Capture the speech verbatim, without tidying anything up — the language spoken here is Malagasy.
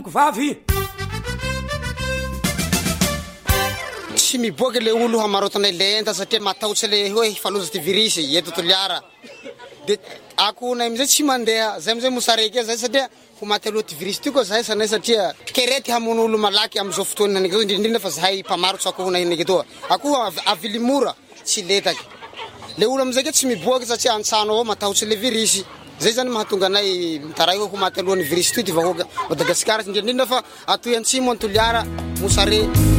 Vavy tsy miboaka le olo hamarotanay lenta satria matahotsy le hoe faloza ty virus eto Toliara. De ako nay amizay tsy mandeha zay amizay mosareky zay satria ho maty aloha ty virus ty koa zahay sanay satria kerety hamono olo malaky amizao fotoana naniky zao indrindra fa zahay mpamarotsy ako nay naniky toa ako avily mora tsy letaky le olo amizay ke tsy miboaka satria antsano avao matahotsy le virus zay zany mahatonga anay mitaray ho maty alohan'ny virus ty ty vahoaka Madagasikara indrindra fa atoy antsimo Toliara Mosare